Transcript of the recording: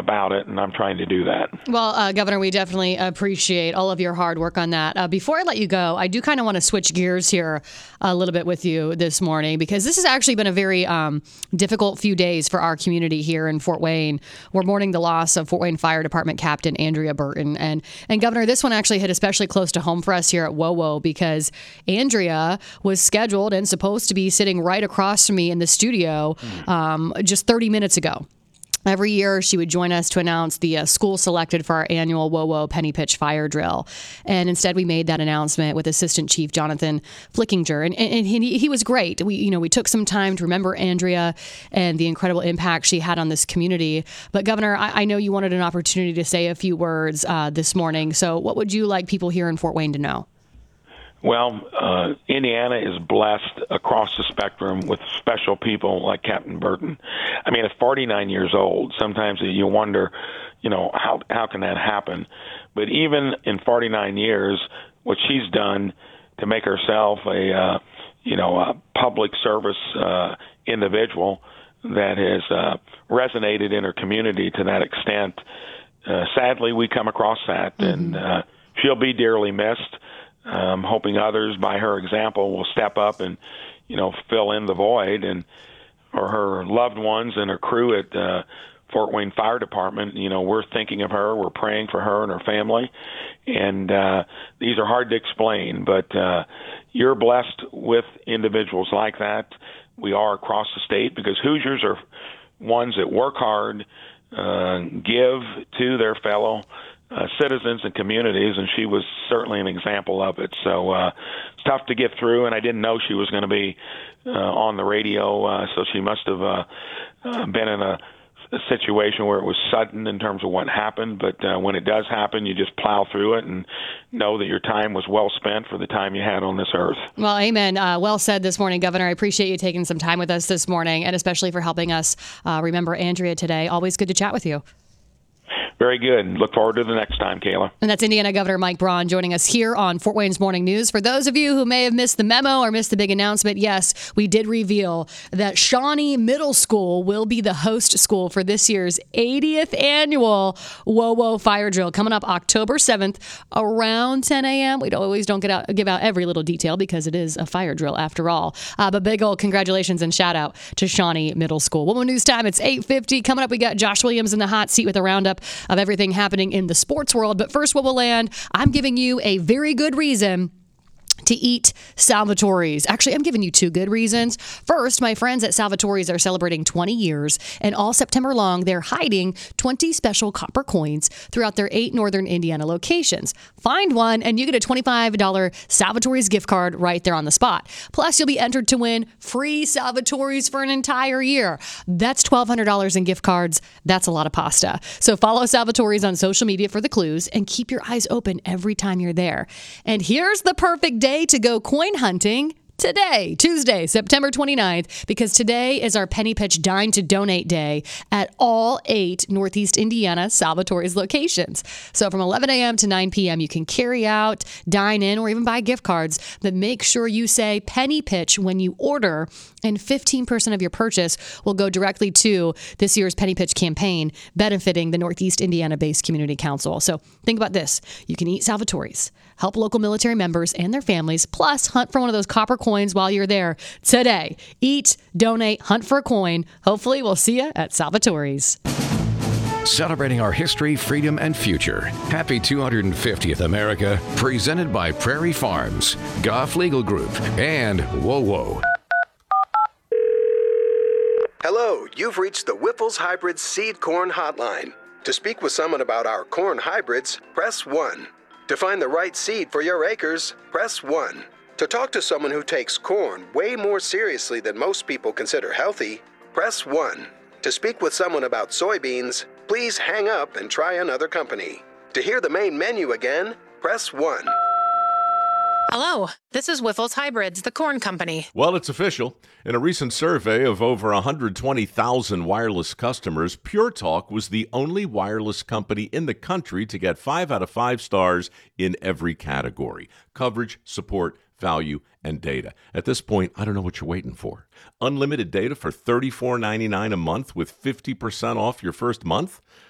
about it, and I'm trying to do that. Well, Governor, we definitely appreciate all of your hard work on that. Before I let you go, I do kind of want to switch gears here a little bit with you this morning, because this has actually been a very difficult few days for our community here in Fort Wayne. We're mourning the loss of Fort Wayne Fire Department Captain Andrea Burton. And Governor, this one actually hit especially close to home for us here at WOWO, because Andrea was scheduled and supposed to be sitting right across from me in the studio just 30 minutes ago. Every year, she would join us to announce the school selected for our annual WOWO Penny Pitch Fire Drill. And instead, we made that announcement with Assistant Chief Jonathan Flickinger. And he was great. We took some time to remember Andrea and the incredible impact she had on this community. But Governor, I know you wanted an opportunity to say a few words this morning. So what would you like people here in Fort Wayne to know? Well, Indiana is blessed across the spectrum with special people like Captain Burton. I mean, at 49 years old, sometimes you wonder, how can that happen? But even in 49 years, what she's done to make herself a public service individual that has resonated in her community to that extent, sadly, we come across that, and she'll be dearly missed. Hoping others, by her example, will step up and, fill in the void, and or her loved ones and her crew at Fort Wayne Fire Department. We're thinking of her, we're praying for her and her family, and these are hard to explain, but you're blessed with individuals like that. We are across the state, because Hoosiers are ones that work hard, give to their fellow citizens and communities, and she was certainly an example of it. So it's tough to get through, and I didn't know she was going to be on the radio, so she must have been in a situation where it was sudden in terms of what happened. But when it does happen, you just plow through it and know that your time was well spent for the time you had on this earth. Well, amen. Well said this morning, Governor. I appreciate you taking some time with us this morning, and especially for helping us remember Andrea today. Always good to chat with you. Very good. Look forward to the next time, Kayla. And that's Indiana Governor Mike Braun joining us here on Fort Wayne's Morning News. For those of you who may have missed the memo or missed the big announcement, yes, we did reveal that Shawnee Middle School will be the host school for this year's 80th annual WOWO Fire Drill, coming up October 7th around 10 a.m. We don't give out every little detail, because it is a fire drill after all. But big old congratulations and shout out to Shawnee Middle School. WOWO News time. It's 8:50. Coming up, we got Josh Williams in the hot seat with a roundup of everything happening in the sports world. But first, what will land, I'm giving you a very good reason to eat Salvatore's. Actually, I'm giving you two good reasons. First, my friends at Salvatore's are celebrating 20 years, and all September long, they're hiding 20 special copper coins throughout their 8 northern Indiana locations. Find one, and you get a $25 Salvatore's gift card right there on the spot. Plus, you'll be entered to win free Salvatore's for an entire year. That's $1,200 in gift cards. That's a lot of pasta. So follow Salvatore's on social media for the clues, and keep your eyes open every time you're there. And here's the perfect day to go coin hunting. Today, Tuesday, September 29th, because today is our Penny Pitch Dine to Donate Day at all 8 Northeast Indiana Salvatore's locations. So from 11 a.m. to 9 p.m., you can carry out, dine in, or even buy gift cards. But make sure you say Penny Pitch when you order, and 15% of your purchase will go directly to this year's Penny Pitch campaign, benefiting the Northeast Indiana-based Community Council. So think about this. You can eat Salvatore's, help local military members and their families, plus hunt for one of those copper coins while you're there today. Eat, donate, hunt for a coin. Hopefully, we'll see you at Salvatore's. Celebrating our history, freedom, and future. Happy 250th America, presented by Prairie Farms, Goff Legal Group, and WOWO. Hello, you've reached the Whiffles Hybrid Seed Corn Hotline. To speak with someone about our corn hybrids, press 1. To find the right seed for your acres, press 1. To talk to someone who takes corn way more seriously than most people consider healthy, press 1. To speak with someone about soybeans, please hang up and try another company. To hear the main menu again, press 1. Hello, this is Whiffles Hybrids, the corn company. Well, it's official. In a recent survey of over 120,000 wireless customers, Pure Talk was the only wireless company in the country to get 5 out of 5 stars in every category: coverage, support, value, and data. At this point, I don't know what you're waiting for. Unlimited data for $34.99 a month with 50% off your first month?